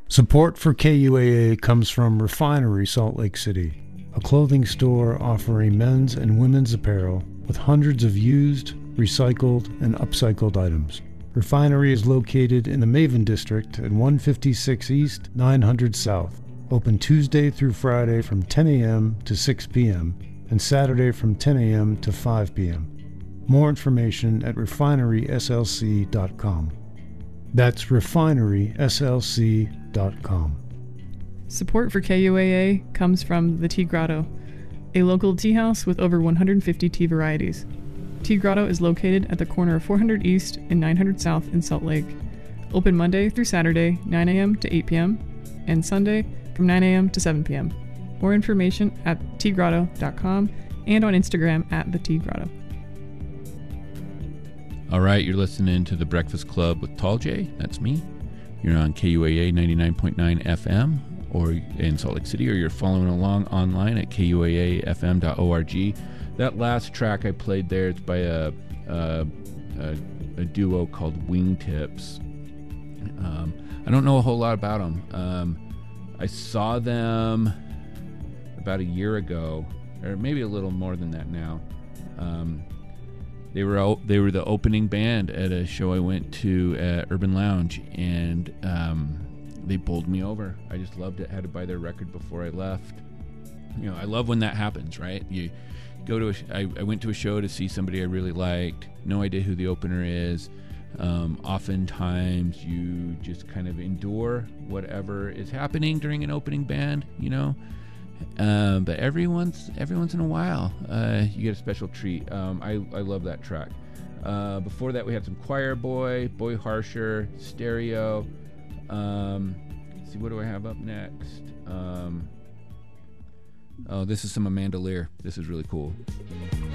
Support for KUAA comes from Refinery Salt Lake City, a clothing store offering men's and women's apparel with hundreds of used, recycled, and upcycled items. Refinery is located in the Maven District at 156 East, 900 South. Open Tuesday through Friday from 10 a.m. to 6 p.m. and Saturday from 10 a.m. to 5 p.m. More information at refineryslc.com. That's refineryslc.com. Support for KUAA comes from the Tea Grotto, a local tea house with over 150 tea varieties. Tea Grotto is located at the corner of 400 East and 900 South in Salt Lake. Open Monday through Saturday, 9 a.m. to 8 p.m., and Sunday from 9 a.m. to 7 p.m. More information at teagrotto.com and on Instagram at the Tea Grotto. All right, you're listening to The Breakfast Club with Tall J. That's me. You're on KUAA 99.9 FM or in Salt Lake City, or you're following along online at kuaafm.org. That last track I played there, it's by a duo called Wingtips. I don't know a whole lot about them. I saw them about a year ago, or maybe a little more than that now. They were the opening band at a show I went to at Urban Lounge, and they bowled me over. I just loved it. Had to buy their record before I left. You know, I love when that happens, right? You go to I went to a show to see somebody I really liked. No idea who the opener is. Oftentimes you just kind of endure whatever is happening during an opening band, you know. But every once in a while, you get a special treat. I love that track. Before that, we had some Choir Boy, Boy Harsher, Stereo. Let's see, what do I have up next? This is some Amanda Lear. This is really cool.